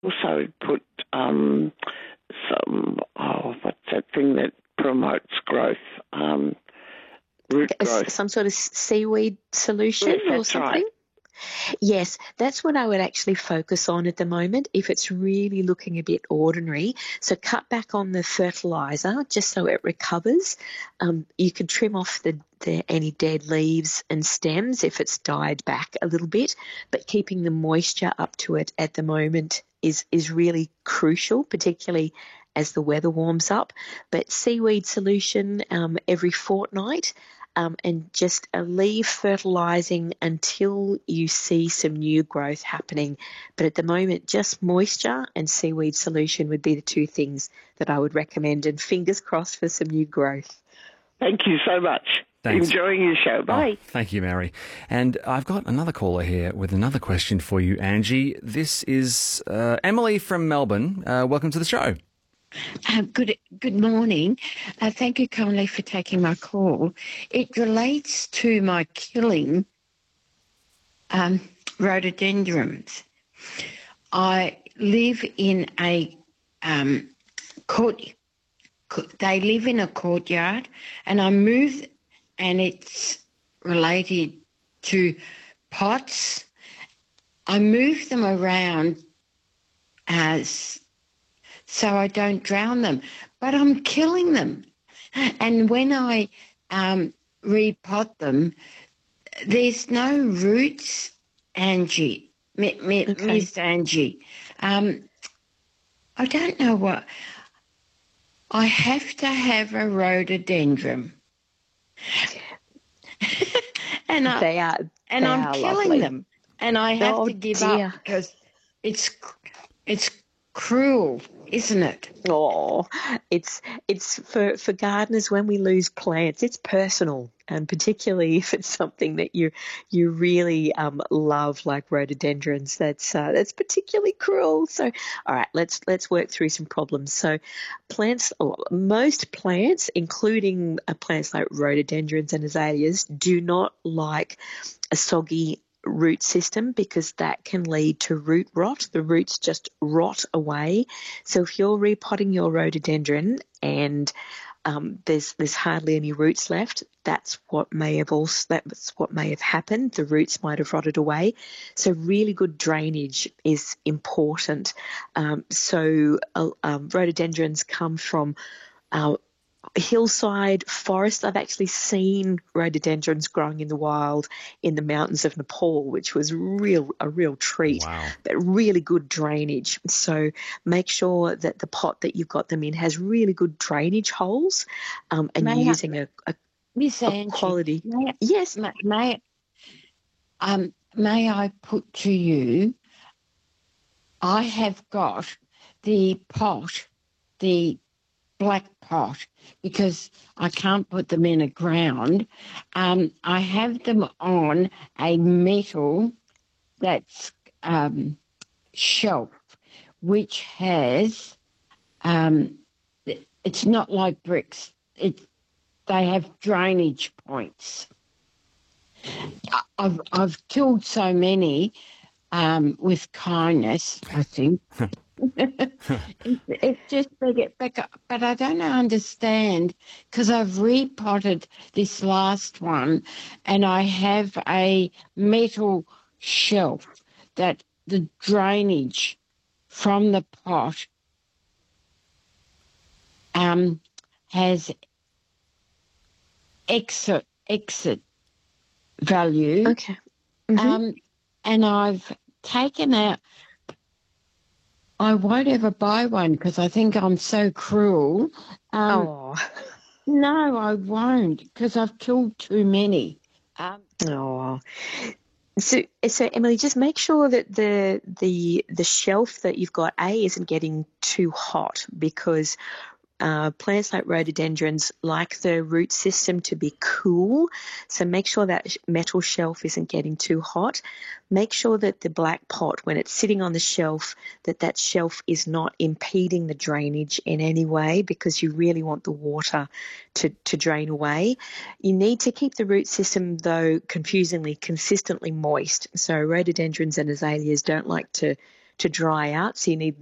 also put what's that thing that promotes growth? Root growth. Some sort of seaweed solution or something? Right. Yes, that's what I would actually focus on at the moment if it's really looking a bit ordinary. So cut back on the fertiliser just so it recovers. You can trim off any dead leaves and stems if it's died back a little bit, but keeping the moisture up to it at the moment is really crucial, particularly as the weather warms up. But seaweed solution every fortnight. And just leave fertilising until you see some new growth happening. But at the moment, just moisture and seaweed solution would be the two things that I would recommend, and fingers crossed for some new growth. Thank you so much. Thanks. Enjoying your show. Bye. Oh, thank you, Mary. And I've got another caller here with another question for you, Angie. This is Emily from Melbourne. Welcome to the show. Good morning. Thank you kindly for taking my call. It relates to my killing rhododendrons. I live in a they live in a courtyard, and I moved, and it's related to pots. I move them around so I don't drown them, but I'm killing them. And when I repot them, there's no roots, Angie, Miss Angie. I don't know what. I have to have a rhododendron. and I'm killing them. And I have to give up because it's cruel, isn't it? Oh, it's for gardeners, when we lose plants, it's personal, and particularly if it's something that you really love, like rhododendrons, that's particularly cruel. So, all right, let's work through some problems. So, most plants, including plants like rhododendrons and azaleas, do not like a soggy root system, because that can lead to root rot. The roots just rot away. So if you're repotting your rhododendron and there's hardly any roots left, that's what may have happened. The roots might have rotted away. So really good drainage is important. Rhododendrons come from hillside forest. I've actually seen rhododendrons growing in the wild in the mountains of Nepal, which was a real treat. Wow. But really good drainage. So make sure that the pot that you've got them in has really good drainage holes, and you're using a quality. Yes. May I put to you, I have got the pot, the black pot, because I can't put them in a ground. I have them on a metal that's shelf, which has it's not like bricks. They have drainage points. I've killed so many with kindness, I think. It's just they get back up, but I don't understand, because I've repotted this last one, and I have a metal shelf that the drainage from the pot has exit value. Okay. Mm-hmm. And I've taken out. I won't ever buy one because I think I'm so cruel. No, I won't, because I've killed too many. So Emily, just make sure that the shelf that you've got isn't getting too hot, because plants like rhododendrons like the root system to be cool. So make sure that metal shelf isn't getting too hot. Make sure that the black pot, when it's sitting on the shelf, that shelf is not impeding the drainage in any way, because you really want the water to drain away. You need to keep the root system, though, confusingly, consistently moist. So rhododendrons and azaleas don't like to to dry out. So you need